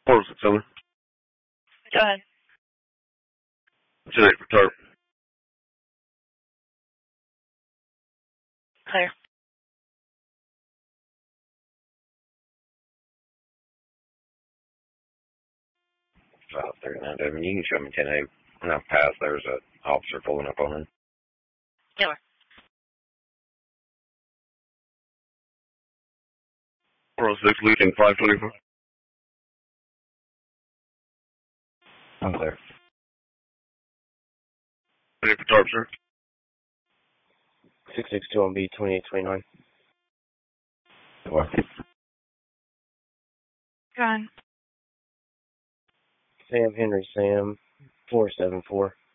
467. Go ahead. 28 for tarp. Clear. 539 Devin, you can show me 10-8. When I pass, there's an officer pulling up on him. Killer. 406, leading 524. I'm clear. 28 for tarp, sir. 662 on B, 2829. What? Go on. Sam Henry Sam, 474.